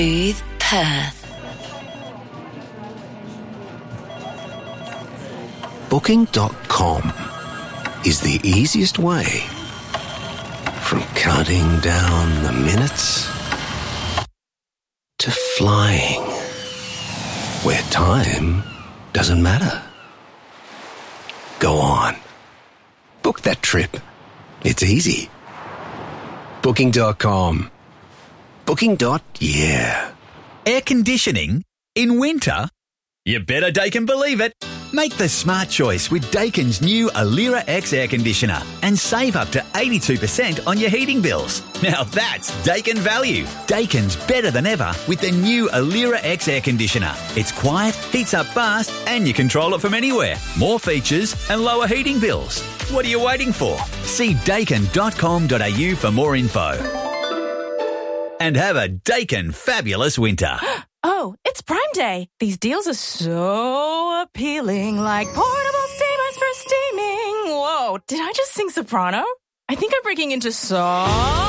Smooth Perth. Booking.com is the easiest way from counting down the minutes to flying where time doesn't matter. Go on. Book that trip. It's easy. Booking.com. Booking.yeah. Air conditioning in winter? You better Daikin believe it. Make the smart choice with Daikin's new Alira X air conditioner and save up to 82% on your heating bills. Now that's Daikin value. Daikin's better than ever with the new Alira X air conditioner. It's quiet, heats up fast, and you control it from anywhere. More features and lower heating bills. What are you waiting for? See daikin.com.au for more info. And have a Daikin fabulous winter. Oh, it's Prime Day. These deals are so appealing, like portable steamers for steaming. Whoa, did I just sing soprano? I think I'm breaking into song.